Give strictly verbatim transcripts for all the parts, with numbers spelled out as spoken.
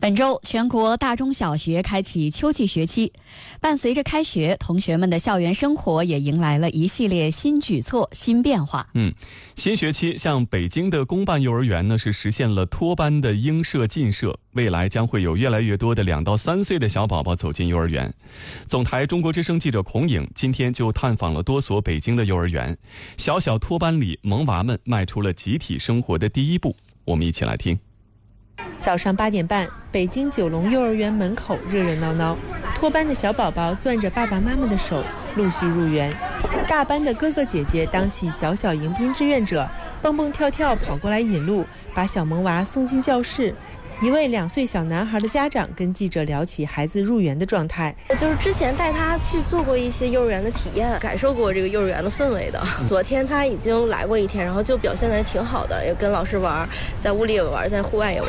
本周，全国大中小学开启秋季学期，伴随着开学，同学们的校园生活也迎来了一系列新举措、新变化。 嗯，新学期，像北京的公办幼儿园呢，是实现了托班的应设尽设，未来将会有越来越多的两到三岁的小宝宝走进幼儿园。总台中国之声记者孔颖今天就探访了多所北京的幼儿园，小小托班里，萌娃们迈出了集体生活的第一步。我们一起来听。 早上八点半，北京九龙幼儿园门口热热闹闹，托班的小宝宝攥着爸爸妈妈的手，陆续入园。大班的哥哥姐姐当起小小迎宾志愿者，蹦蹦跳跳跑过来引路，把小萌娃送进教室。一位两岁小男孩的家长跟记者聊起孩子入园的状态， 就是之前带他去做过一些幼儿园的体验，感受过这个幼儿园的氛围的。昨天他已经来过一天，然后就表现得挺好的，也跟老师玩，在屋里也玩，在户外也玩。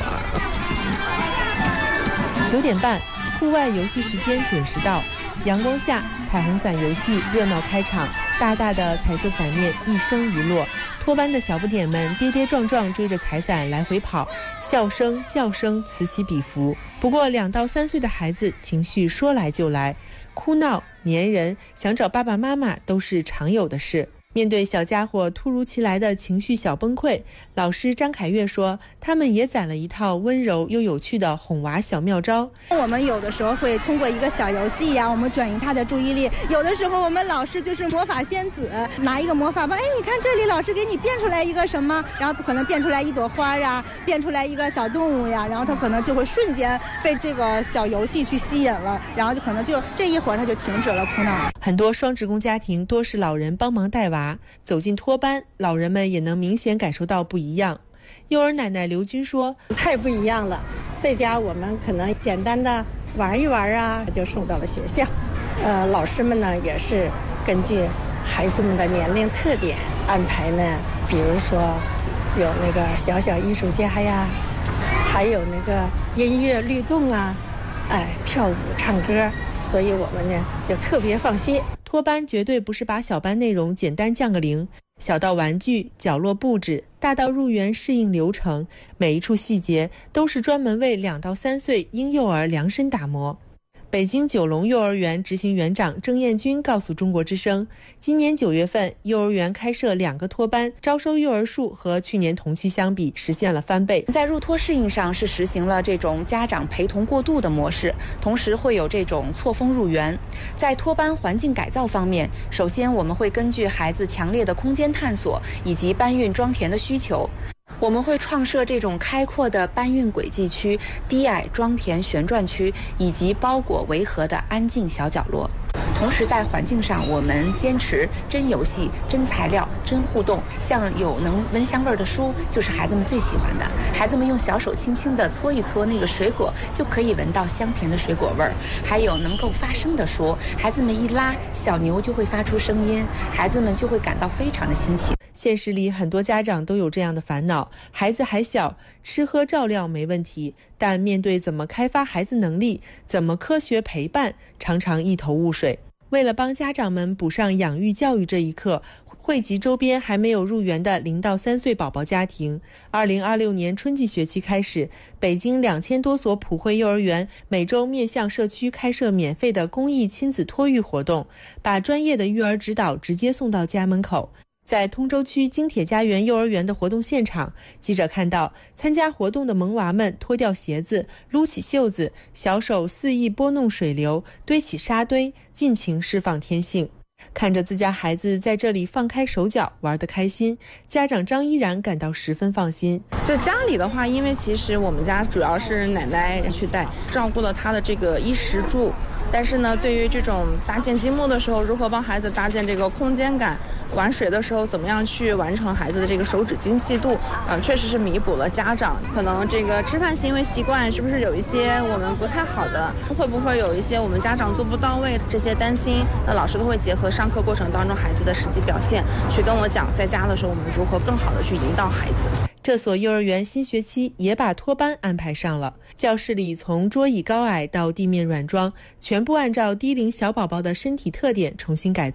九点半，户外游戏时间准时到，阳光下，彩虹伞游戏热闹开场，大大的彩色伞面一升一落。托班的小不点们跌跌撞撞追着彩伞来回跑，笑声叫声此起彼伏。不过两到三岁的孩子情绪说来就来，哭闹、粘人、想找爸爸妈妈都是常有的事。面对小家伙突如其来的情绪小崩溃，老师张凯月说，他们也攒了一套温柔又有趣的哄娃小妙招。 我们有的时候会通过一个小游戏呀、啊，我们转移他的注意力。有的时候我们老师就是魔法仙子，拿一个魔法棒，哎，你看这里老师给你变出来一个什么，然后可能变出来一朵花呀，变出来一个小动物呀，然后他可能就会瞬间被这个小游戏去吸引了，然后就可能就这一会儿他就停止了哭闹。 很多双职工家庭多是老人帮忙带娃，走进托班，老人们也能明显感受到不一样。幼儿奶奶刘军说， 太不一样了，在家我们可能简单的玩一玩啊，就送到了学校。呃，老师们呢也是根据孩子们的年龄特点安排呢，比如说有那个小小艺术家呀，还有那个音乐律动啊，哎，跳舞唱歌，所以我们呢就特别放心。 托班绝对不是把小班内容简单降个零，小到玩具、角落布置，大到入园适应流程，每一处细节都是专门为两到三岁婴幼儿量身打磨。北京九龙幼儿园执行园长郑艳军告诉中国之声，今年九月份，幼儿园开设两个托班，招收幼儿数和去年同期相比实现了翻倍。 在入托适应上是实行了这种家长陪同过渡的模式，同时会有这种错峰入园。在托班环境改造方面，首先我们会根据孩子强烈的空间探索以及搬运装填的需求，我们会创设这种开阔的搬运轨迹区、低矮装填旋转区以及包裹围合的安静小角落。同时在环境上，我们坚持真游戏、真材料、真互动，像有能闻香味的书就是孩子们最喜欢的，孩子们用小手轻轻地搓一搓那个水果，就可以闻到香甜的水果味儿。还有能够发声的书，孩子们一拉，小牛就会发出声音，孩子们就会感到非常的新奇。 现实里很多家长都有这样的烦恼，孩子还小，吃喝照料没问题，但面对怎么开发孩子能力，怎么科学陪伴，常常一头雾水。为了帮家长们补上养育教育这一课，惠集周边还没有入园的零到三岁宝宝家庭，二零二六年春季学期开始，北京两千多所普惠幼儿园每周面向社区开设免费的公益亲子托育活动，把专业的育儿指导直接送到家门口。在通州区京铁家园幼儿园的活动现场，记者看到参加活动的萌娃们脱掉鞋子，撸起袖子，小手肆意拨弄水流，堆起沙堆，尽情释放天性。看着自家孩子在这里放开手脚玩得开心，家长张依然感到十分放心。 就家里的话，因为其实我们家主要是奶奶去带，照顾了他的这个衣食住，但是呢，对于这种搭建积木的时候，如何帮孩子搭建这个空间感，玩水的时候怎么样去完成孩子的这个手指精细度，嗯、呃，确实是弥补了家长可能这个吃饭行为习惯是不是有一些我们不太好的，会不会有一些我们家长做不到位，这些担心，那老师都会结合上课过程当中孩子的实际表现，去跟我讲，在家的时候我们如何更好的去引导孩子。 这所幼儿园新学期也把托班安排上了，教室里从桌椅高矮到地面软装，全部按照低龄小宝宝的身体特点重新改造。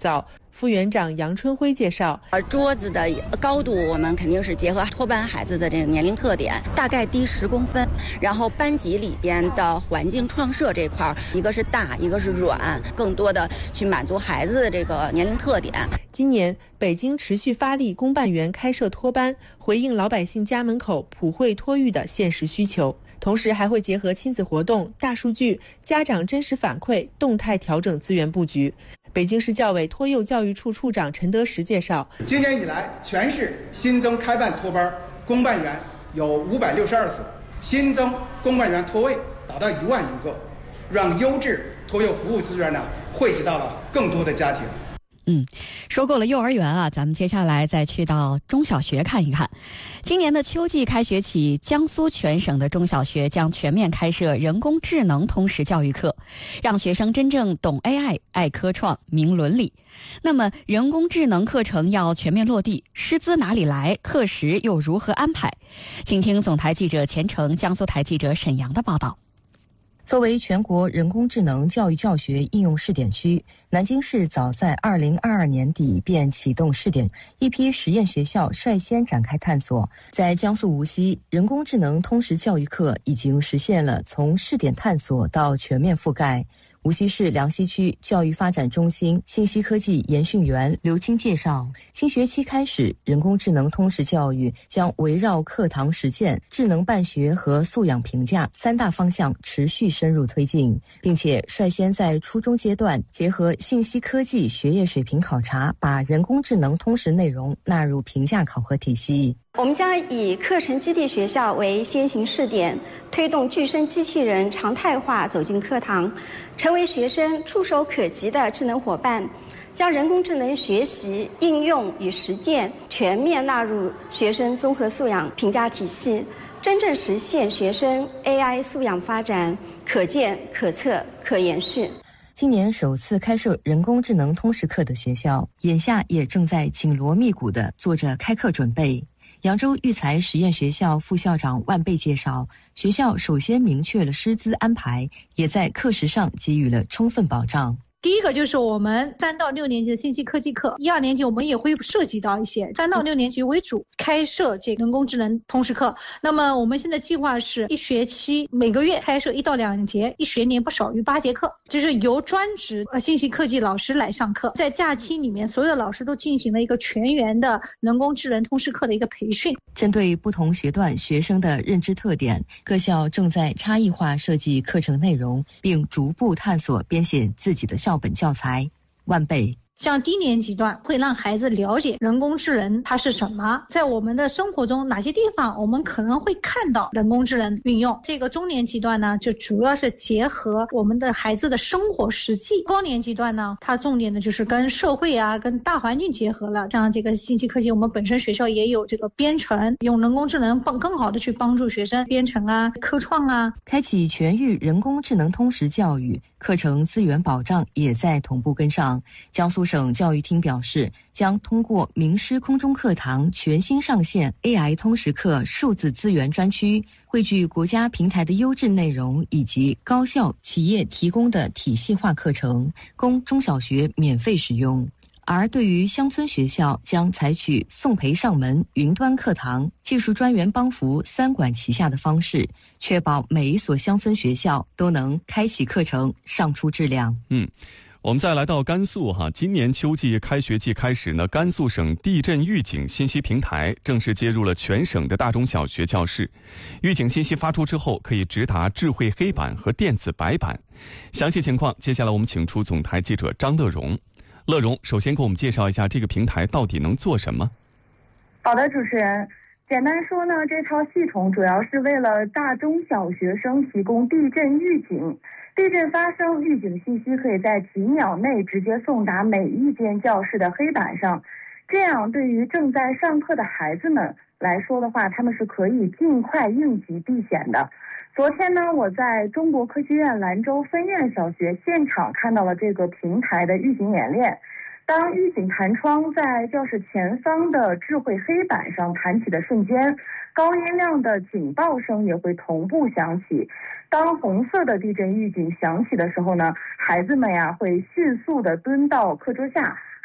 副园长杨春辉介绍， 呃，桌子的高度我们肯定是结合托班孩子的这个年龄特点，大概低十公分。然后班级里边的环境创设这块，一个是大，一个是软，更多的去满足孩子的这个年龄特点。 今年北京持续发力公办园开设托班，回应老百姓家门口普惠托育的现实需求。同时还会结合亲子活动、大数据、家长真实反馈，动态调整资源布局。北京市教委托幼教育处处长陈德实介绍， 今年以来，全市新增开办托班公办园有五百六十二所，新增公办园托位达到一万余个，让优质托幼服务资源呢惠及到了更多的家庭。 嗯，说过了幼儿园啊，咱们接下来再去到中小学看一看。今年的秋季开学起，江苏全省的中小学将全面开设人工智能通识教育课，让学生真正懂 A I、爱科创、明伦理。那么，人工智能课程要全面落地，师资哪里来？课时又如何安排？请听总台记者钱程、江苏台记者沈阳的报道。 作为全国人工智能教育教学应用试点区，南京市早在二零二二年底便启动试点，一批实验学校率先展开探索。在江苏无锡，人工智能通识教育课已经实现了从试点探索到全面覆盖。无锡市梁溪区教育发展中心信息科技研训员刘青介绍，新学期开始，人工智能通识教育将围绕课堂实践、智能办学和素养评价三大方向持续深入推进，并且率先在初中阶段结合信息科技学业水平考察，把人工智能通识内容纳入评价考核体系。 我们将以课程基地学校为先行试点，推动具身机器人常态化走进课堂，成为学生触手可及的智能伙伴，将人工智能学习、应用与实践全面纳入学生综合素养评价体系，真正实现学生 A I 素养发展可见、可测、可延续。 今年首次开设人工智能通识课的学校，眼下也正在紧锣密鼓地做着开课准备。扬州育才实验学校副校长万贝介绍，学校首先明确了师资安排，也在课时上给予了充分保障。 第一个就是我们三到六年级的信息科技课，一二年级我们也会涉及到一些，三到六年级为主开设这个人工智能通识课。那么我们现在计划是一学期每个月开设一到两节，一学年不少于八节课，就是由专职呃信息科技老师来上课。在假期里面，所有的老师都进行了一个全员的人工智能通识课的一个培训。 针对不同学段学生的认知特点，各校正在差异化设计课程内容，并逐步探索编写自己的校本教材。万贝像低年级段会让孩子了解人工智能它是什么，在我们的生活中哪些地方我们可能会看到人工智能运用。这个中年级段呢，就主要是结合我们的孩子的生活实际。高年级段呢，它重点的就是跟社会啊、跟大环境结合了。像这个信息科技，我们本身学校也有这个编程，用人工智能帮更好的去帮助学生编程啊、科创啊。 开启全域人工智能通识教育，课程资源保障也在同步跟上。江苏省教育厅表示，将通过名师空中课堂全新上线 A I 通识课数字资源专区，汇聚国家平台的优质内容以及高校企业提供的体系化课程，供中小学免费使用。而对于乡村学校，将采取送培上门、云端课堂、技术专员帮扶三管齐下的方式，确保每一所乡村学校都能开启课程，上出质量。 嗯。我们再来到甘肃哈，今年秋季开学季开始呢，甘肃省地震预警信息平台正式接入了全省的大中小学教室。预警信息发出之后，可以直达智慧黑板和电子白板。详细情况，接下来我们请出总台记者张乐荣。乐荣，首先给我们介绍一下这个平台到底能做什么？ 好的，主持人。简单说呢，这套系统主要是为了大中小学生提供地震预警。地震发生，预警信息可以在几秒内直接送达每一间教室的黑板上，这样对于正在上课的孩子们来说的话，他们是可以尽快应急避险的。昨天呢，我在中国科学院兰州分院小学现场看到了这个平台的预警演练。当预警弹窗在教室前方的智慧黑板上弹起的瞬间，高音量的警报声也会同步响起。当红色的地震预警响起的时候呢，孩子们呀会迅速的蹲到课桌下，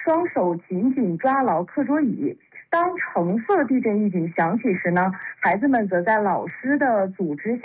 双手紧紧抓牢课桌椅。当橙色地震预警响起时呢，孩子们则在老师的组织下